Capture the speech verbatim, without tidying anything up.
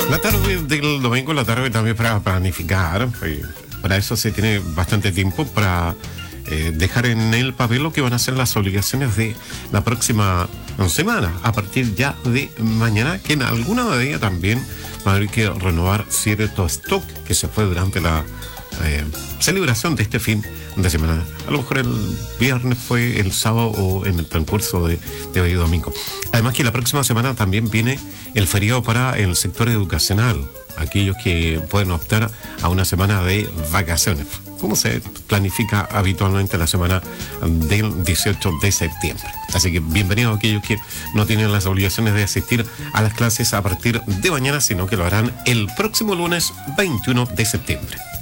La tarde del domingo, la tarde también para planificar. Para eso se tiene bastante tiempo para eh, dejar en el papel lo que van a ser las obligaciones de la próxima semana, a partir ya de mañana, que en alguna de ellas también va a haber que renovar cierto stock que se fue durante la eh, celebración de este fin de semana. A lo mejor el viernes fue, el sábado o en el transcurso de, de hoy domingo. Además que la próxima semana también viene el feriado para el sector educacional, aquellos que pueden optar a una semana de vacaciones, como se planifica habitualmente la semana del dieciocho de septiembre. Así que bienvenidos a aquellos que no tienen las obligaciones de asistir a las clases a partir de mañana, sino que lo harán el próximo lunes veintiuno de septiembre.